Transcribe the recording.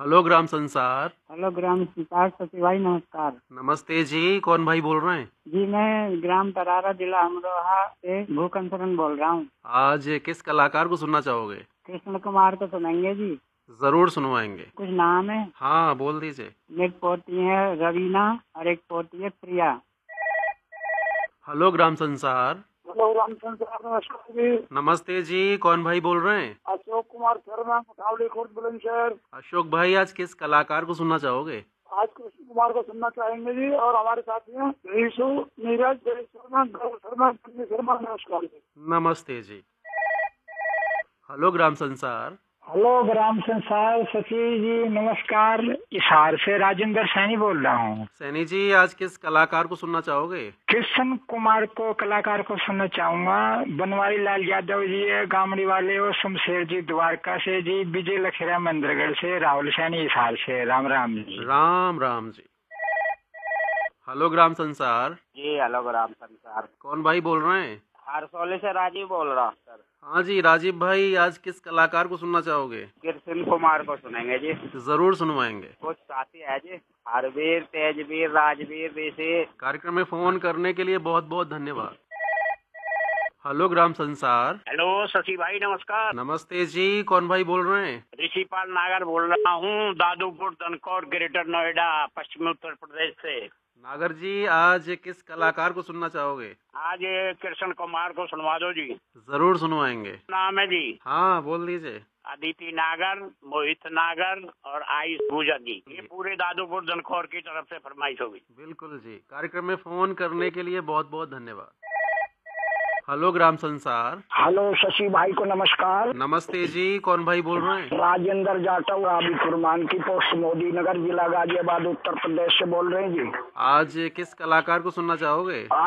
Hello ग्राम संसार। Hello ग्राम संसार सती भाई, नमस्कार। नमस्ते जी, कौन भाई बोल रहे हैं? जी, मैं ग्राम तरारा, जिला अमरोहा से भूकंसरन बोल रहा हूँ। आज किस कलाकार को सुनना चाहोगे? कृष्ण कुमार को सुनेंगे जी। जरूर सुनवाएंगे। कुछ नाम है। हाँ, बोल दीजिए। एक पोती है रवीना और एक पोती है प्रिया। हेलो ग्राम संसार। हेलो ग्राम संसार, नमस्कार जी। नमस्ते जी, कौन भाई बोल रहे हैं? अशोक कुमार शर्मा, मथावली खुर्द, बुलंदशहर। अशोक भाई, आज किस कलाकार को सुनना चाहोगे? आज कृष्ण कुमार को सुनना चाहेंगे जी, और हमारे साथी हैं ऋषु, नीरज, जय शर्मा, गौरव शर्मा, संजय शर्मा। नमस्कार जी। नमस्ते जी। हेलो ग्राम संसार। हेलो ग्राम संसार सची जी, नमस्कार। हिसार से राजेंद्र सैनी बोल रहा हूँ। सैनी जी, आज किस कलाकार को सुनना चाहोगे? कृष्ण कुमार को कलाकार को सुनना चाहूंगा। बनवारी लाल यादव जी है, गामड़ी वाले हो, शमशेर जी द्वारका से जी, विजय लखेरा मंदिरगढ़ से, राहुल सैनी हिसार से। राम राम जी। राम राम जी। हेलो ग्राम संसार। जी हेलो ग्राम संसार। कौन भाई बोल रहे हैं? हरसोली से राजीव बोल रहा हूँ सर। हाँ जी राजीव भाई, आज किस कलाकार को सुनना चाहोगे? कृष्ण कुमार को सुनेंगे जी। जरूर सुनवाएंगे। कुछ साथी है जी, हरवीर, तेजवीर, राजवीर, ऋषि। कार्यक्रम में फोन करने के लिए बहुत बहुत धन्यवाद। हेलो ग्राम संसार। हेलो शशि भाई, नमस्कार। नमस्ते जी, कौन भाई बोल रहे हैं? ऋषिपाल नागर बोल रहा हूँ, दादूपुर, धनकौर, ग्रेटर नोएडा, पश्चिमी उत्तर प्रदेश से। नागर जी, आज किस कलाकार को सुनना चाहोगे? आज कृष्ण कुमार को सुनवा दो जी। जरूर सुनवाएंगे। नाम है जी हाँ, बोल दीजिए। अदिति नागर, मोहित नागर और आयुष भूजा जी। ये पूरे दादूपुर धनकौर की तरफ से फरमाइश होगी। बिल्कुल जी, कार्यक्रम में फोन करने के लिए बहुत बहुत धन्यवाद। हेलो ग्राम संसार। हेलो शशि भाई को नमस्कार। नमस्ते जी, कौन भाई बोल रहे हैं? राजेंद्र जाटव, राबी कुरमान की पोस्ट, मोदी नगर, जिला गाजियाबाद, उत्तर प्रदेश से बोल रहे हैं जी। आज किस कलाकार को सुनना चाहोगे?